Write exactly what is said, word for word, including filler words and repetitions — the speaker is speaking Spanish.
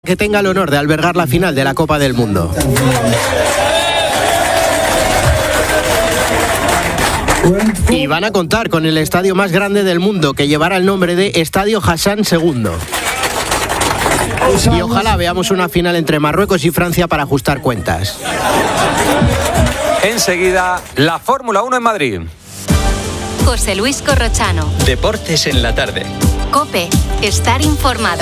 que tenga el honor de albergar la final de la Copa del Mundo. Y van a contar con el estadio más grande del mundo, que llevará el nombre de Estadio Hassan segundo. Y ojalá veamos una final entre Marruecos y Francia para ajustar cuentas. Enseguida, la Fórmula uno en Madrid. José Luis Corrochano. Deportes en la tarde. COPE. Estar informado.